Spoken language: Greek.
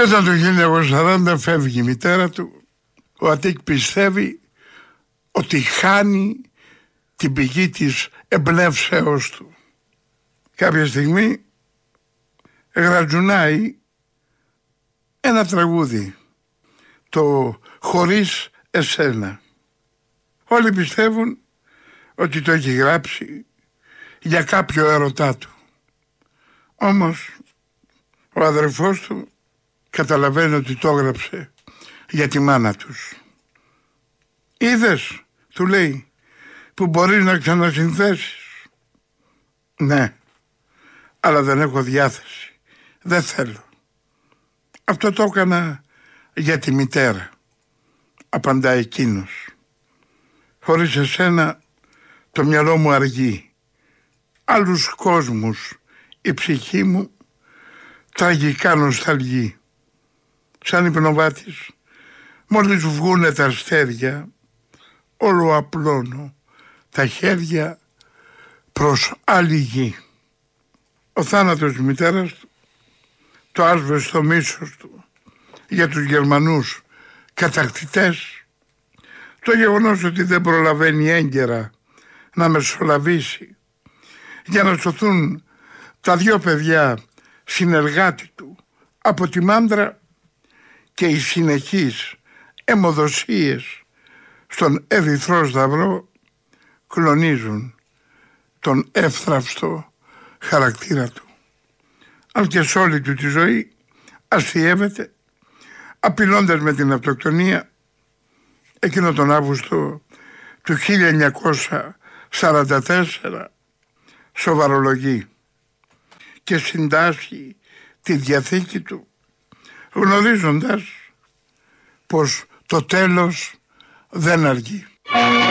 Και όταν το 1940 φεύγει η μητέρα του, ο Αττικ πιστεύει ότι χάνει την πηγή της εμπνεύσεως του. Κάποια στιγμή γρατζουνάει ένα τραγούδι, το «Χωρίς εσένα». Όλοι πιστεύουν ότι το έχει γράψει για κάποιο έρωτά του. Όμως ο αδερφός του καταλαβαίνει ότι το έγραψε για τη μάνα τους. «Είδες», του λέει, «που μπορείς να ξανασυνθέσεις?» «Ναι, αλλά δεν έχω διάθεση, δεν θέλω. Αυτό το έκανα για τη μητέρα», απαντά εκείνος. «Χωρίς εσένα το μυαλό μου αργεί. Άλλους κόσμους η ψυχή μου τραγικά νοσταλγεί. Σαν υπνοβάτης, μόλις βγούνε τα αστέρια, όλο απλώνω τα χέρια προς άλλη γη». Ο θάνατος της μητέρας του, το άσβεστο μίσος του για τους Γερμανούς κατακτητές, το γεγονός ότι δεν προλαβαίνει έγκαιρα να μεσολαβήσει για να σωθούν τα δυο παιδιά συνεργάτη του από τη μάντρα, και οι συνεχείς αιμοδοσίες στον Ερυθρό Σταυρό κλονίζουν τον εύθραυστο χαρακτήρα του. Αν και σε όλη του τη ζωή αστιεύεται, απειλώντας με την αυτοκτονία, εκείνο τον Αύγουστο του 1944 σοβαρολογεί και συντάσσει τη διαθήκη του, γνωρίζοντας πως το τέλος δεν αργεί.